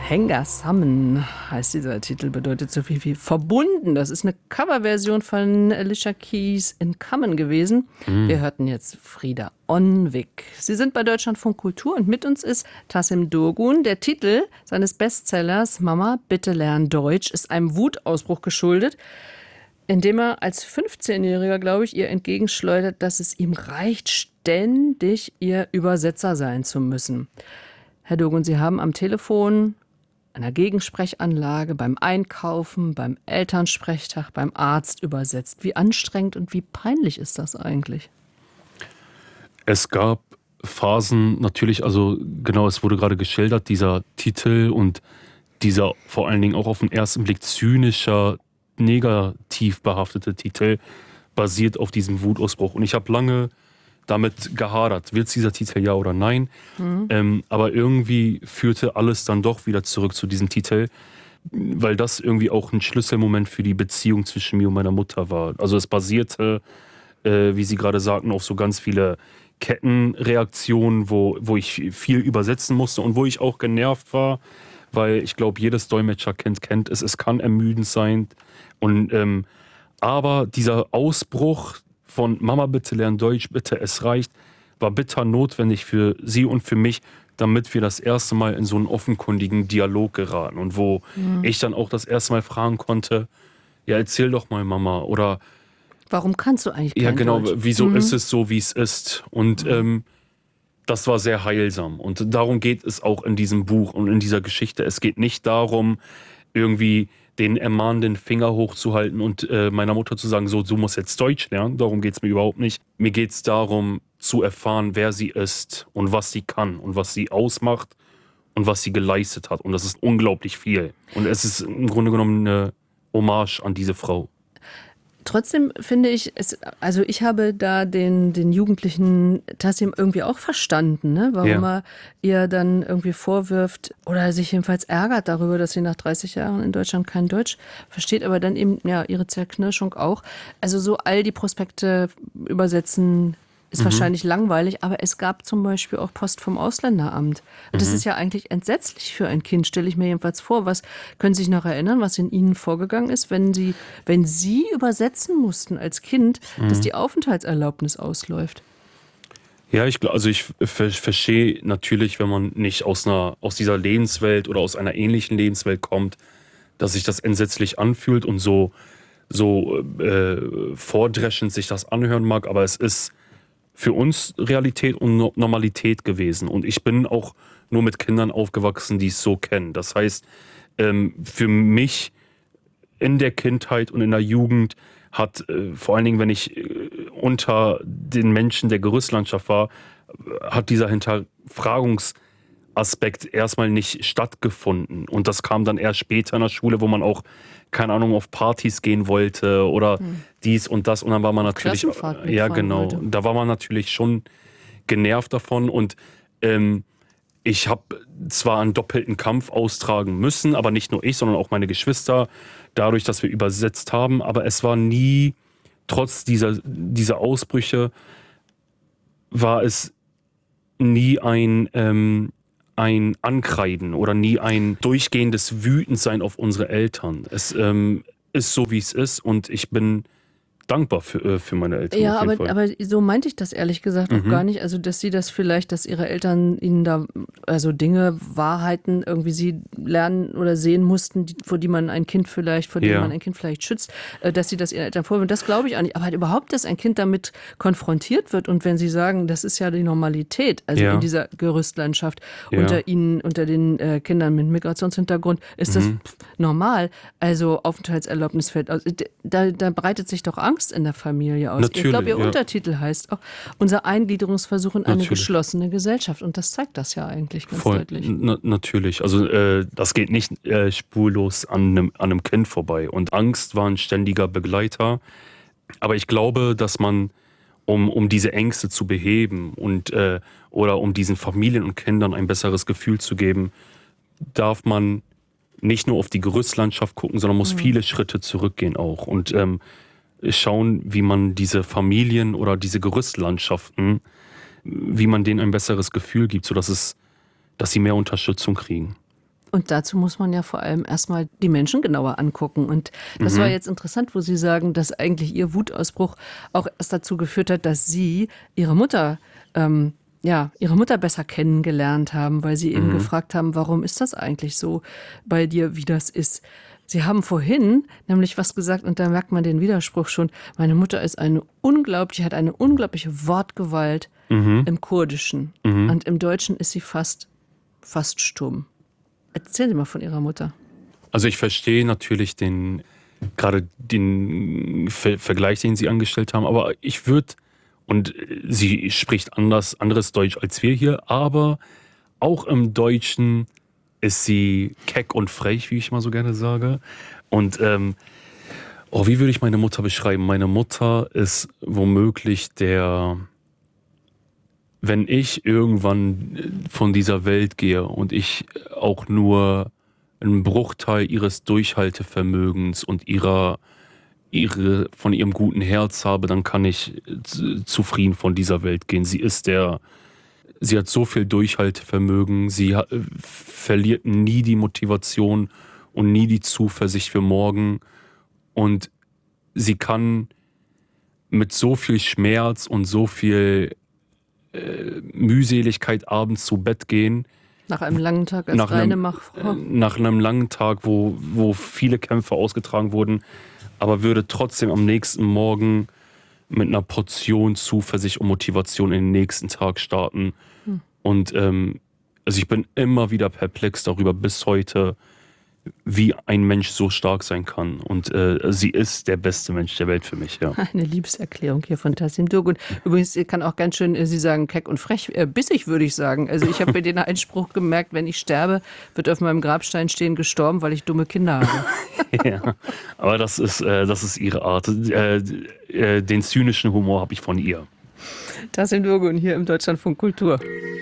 Henga Summon heißt dieser Titel, bedeutet so viel wie verbunden. Das ist eine Coverversion von Alicia Keys in Common gewesen. Wir hörten jetzt Frieda Onwig. Sie sind bei Deutschlandfunk Kultur und mit uns ist Tasim Durgun. Der Titel seines Bestsellers Mama, bitte lern Deutsch ist einem Wutausbruch geschuldet, indem er als 15-Jähriger, glaube ich, ihr entgegenschleudert, dass es ihm reicht, ständig ihr Übersetzer sein zu müssen. Herr Durgun, Sie haben am Telefon, einer Gegensprechanlage, beim Einkaufen, beim Elternsprechtag, beim Arzt übersetzt. Wie anstrengend und wie peinlich ist das eigentlich? Es gab Phasen natürlich, also genau, es wurde gerade geschildert, dieser Titel und dieser vor allen Dingen auch auf den ersten Blick zynischer, negativ behaftete Titel basiert auf diesem Wutausbruch. Und ich habe lange damit gehadert, wird es dieser Titel ja oder nein. Aber irgendwie führte alles dann doch wieder zurück zu diesem Titel, weil das irgendwie auch ein Schlüsselmoment für die Beziehung zwischen mir und meiner Mutter war. Also es basierte, wie Sie gerade sagten, auf so ganz viele Kettenreaktionen, wo ich viel übersetzen musste und wo ich auch genervt war, weil ich glaube, jedes Dolmetscherkind kennt es, es kann ermüdend sein. Und aber dieser Ausbruch von Mama, bitte lern Deutsch, bitte, es reicht, war bitter notwendig für sie und für mich, damit wir das erste Mal in so einen offenkundigen Dialog geraten. Und wo ich dann auch das erste Mal fragen konnte, ja, erzähl doch mal, Mama, oder warum kannst du eigentlich kein ja, genau, Deutsch? wieso ist es so, wie es ist? Und das war sehr heilsam. Und darum geht es auch in diesem Buch und in dieser Geschichte. Es geht nicht darum, irgendwie den ermahnenden Finger hochzuhalten und meiner Mutter zu sagen, so, du musst jetzt Deutsch lernen. Darum geht es mir überhaupt nicht. Mir geht es darum, zu erfahren, wer sie ist und was sie kann und was sie ausmacht und was sie geleistet hat. Und das ist unglaublich viel. Und es ist im Grunde genommen eine Hommage an diese Frau. Trotzdem finde ich, also ich habe da den jugendlichen Tasim irgendwie auch verstanden, ne? Warum er ihr dann irgendwie vorwirft oder sich jedenfalls ärgert darüber, dass sie nach 30 Jahren in Deutschland kein Deutsch versteht, aber dann eben ja ihre Zerknirschung auch. Also so all die Prospekte übersetzen ist wahrscheinlich langweilig, aber es gab zum Beispiel auch Post vom Ausländeramt. Das ist ja eigentlich entsetzlich für ein Kind, stelle ich mir jedenfalls vor. Was können Sie sich noch erinnern, was in Ihnen vorgegangen ist, wenn Sie übersetzen mussten als Kind, dass die Aufenthaltserlaubnis ausläuft? Ja, ich verstehe natürlich, wenn man nicht aus dieser Lebenswelt oder aus einer ähnlichen Lebenswelt kommt, dass sich das entsetzlich anfühlt und so vordreschend sich das anhören mag, aber es ist für uns Realität und Normalität gewesen. Und ich bin auch nur mit Kindern aufgewachsen, die es so kennen. Das heißt, für mich in der Kindheit und in der Jugend hat, vor allen Dingen, wenn ich unter den Menschen der Gerüstlandschaft war, hat dieser Hinterfragungsaspekt erstmal nicht stattgefunden. Und das kam dann erst später in der Schule, wo man auch, keine Ahnung, auf Partys gehen wollte oder dies und das. Und dann war man natürlich, ja genau, wollte. Da war man natürlich schon genervt davon. Und ich habe zwar einen doppelten Kampf austragen müssen, aber nicht nur ich, sondern auch meine Geschwister, dadurch, dass wir übersetzt haben. Aber es war nie, trotz dieser Ausbrüche, war es nie ein Ankreiden oder nie ein durchgehendes Wütendsein auf unsere Eltern. Es ist so, wie es ist und ich bin dankbar für meine Eltern. Ja, auf jeden Fall. aber so meinte ich das ehrlich gesagt auch gar nicht. Also, dass sie das vielleicht, dass ihre Eltern ihnen da, also Dinge, Wahrheiten irgendwie sie lernen oder sehen mussten, vor denen man ein Kind vielleicht schützt, dass sie das ihren Eltern vorwürfen. Das glaube ich auch nicht. Aber halt überhaupt, dass ein Kind damit konfrontiert wird und wenn sie sagen, das ist ja die Normalität, also in dieser Gerüstlandschaft unter den Kindern mit Migrationshintergrund, ist das normal. Also Aufenthaltserlaubnis fällt aus. Da breitet sich doch Angst in der Familie aus. Natürlich, ich glaube, Ihr Untertitel heißt auch unser Eingliederungsversuch in eine geschlossene Gesellschaft. Und das zeigt das ja eigentlich ganz deutlich. Natürlich. Also das geht nicht spurlos an einem Kind vorbei. Und Angst war ein ständiger Begleiter. Aber ich glaube, dass man, um diese Ängste zu beheben und oder um diesen Familien und Kindern ein besseres Gefühl zu geben, darf man nicht nur auf die Gerüstlandschaft gucken, sondern muss viele Schritte zurückgehen auch. Und schauen, wie man diese Familien oder diese Gerüstlandschaften, wie man denen ein besseres Gefühl gibt, sodass sie mehr Unterstützung kriegen. Und dazu muss man ja vor allem erstmal die Menschen genauer angucken. Und das war jetzt interessant, wo Sie sagen, dass eigentlich Ihr Wutausbruch auch erst dazu geführt hat, dass Sie Ihre Mutter besser kennengelernt haben, weil Sie eben gefragt haben, warum ist das eigentlich so bei dir, wie das ist. Sie haben vorhin nämlich was gesagt und da merkt man den Widerspruch schon. Meine Mutter ist hat eine unglaubliche Wortgewalt im Kurdischen. Und im Deutschen ist sie fast stumm. Erzählen Sie mal von Ihrer Mutter. Also ich verstehe natürlich gerade den Vergleich, den Sie angestellt haben, aber und sie spricht anderes Deutsch als wir hier, aber auch im Deutschen ist sie keck und frech, wie ich mal so gerne sage. Und wie würde ich meine Mutter beschreiben? Meine Mutter ist womöglich wenn ich irgendwann von dieser Welt gehe und ich auch nur einen Bruchteil ihres Durchhaltevermögens und von ihrem guten Herz habe, dann kann ich zufrieden von dieser Welt gehen. Sie hat so viel Durchhaltevermögen, sie verliert nie die Motivation und nie die Zuversicht für morgen. Und sie kann mit so viel Schmerz und so viel Mühseligkeit abends zu Bett gehen. Nach einem langen Tag als reine Machfrau. Nach einem langen Tag, wo viele Kämpfe ausgetragen wurden, aber würde trotzdem am nächsten Morgen mit einer Portion Zuversicht und Motivation in den nächsten Tag starten. Und also ich bin immer wieder perplex darüber bis heute, wie ein Mensch so stark sein kann. Und sie ist der beste Mensch der Welt für mich, ja. Eine Liebeserklärung hier von Tassim Durgun. Übrigens, sie kann auch ganz schön, Sie sagen keck und frech, bissig würde ich sagen. Also ich habe bei den Einspruch gemerkt, wenn ich sterbe, wird auf meinem Grabstein stehen, gestorben, weil ich dumme Kinder habe. Ja, aber das ist ihre Art. Den zynischen Humor habe ich von ihr. Tassim Durgun hier im Deutschlandfunk Kultur.